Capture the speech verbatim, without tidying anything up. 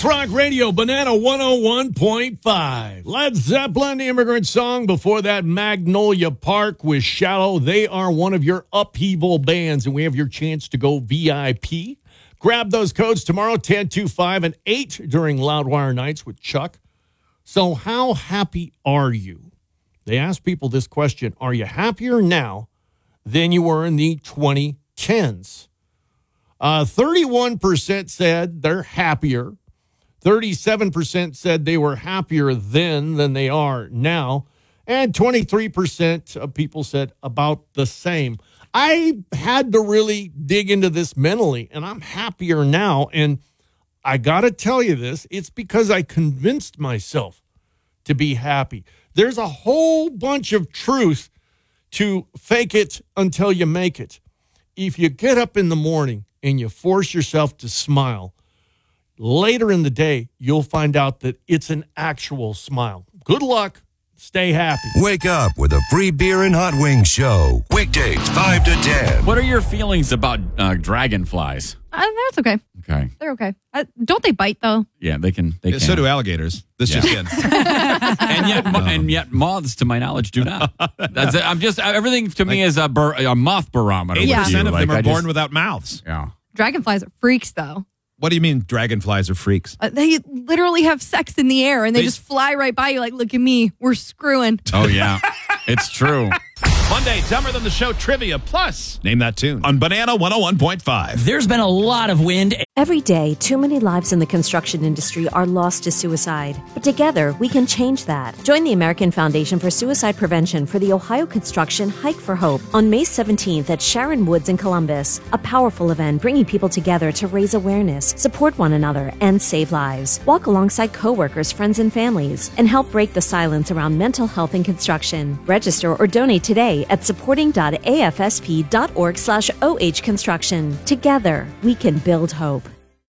South Rock Radio, Banana one oh one point five. Led Zeppelin, the Immigrant Song. Before that, Magnolia Park with Shallow. They are one of your upheaval bands, and we have your chance to go V I P. Grab those codes tomorrow, ten, two, five, and eight during Loudwire Nights with Chuck. So how happy are you? They ask people this question, are you happier now than you were in the twenty tens? Uh, thirty-one percent said they're happier. thirty-seven percent said they were happier then than they are now. And twenty-three percent of people said about the same. I had to really dig into this mentally, and I'm happier now. And I got to tell you this, it's because I convinced myself to be happy. There's a whole bunch of truth to fake it until you make it. If you get up in the morning and you force yourself to smile, later in the day, you'll find out that it's an actual smile. Good luck. Stay happy. Wake up with a free beer and hot wings show. Weekdays, five to ten. What are your feelings about uh, dragonflies? Uh, that's okay. Okay. They're okay. Uh, don't they bite, though? Yeah, they can. They Yeah, can. so do alligators. This Yeah. just in. and yet, mo- and yet, moths, to my knowledge, do not. That's it. I'm just everything to me is a, bar, a moth barometer. eighty Yeah. percent of Like, them are I born just- without mouths. Yeah. Dragonflies are freaks, though. What do you mean dragonflies are freaks? Uh, they literally have sex in the air, and they, They- just fly right by you like, look at me. We're screwing. Oh yeah, it's true. Monday, Dumber Than the Show Trivia Plus. Name that tune on Banana one oh one point five. There's been a lot of wind. Every day, too many lives in the construction industry are lost to suicide. But together, we can change that. Join the American Foundation for Suicide Prevention for the Ohio Construction Hike for Hope on May seventeenth at Sharon Woods in Columbus. A powerful event bringing people together to raise awareness, support one another, and save lives. Walk alongside coworkers, friends, and families, and help break the silence around mental health in construction. Register or donate today at supporting.afsp.org slash OH construction. Together, we can build hope.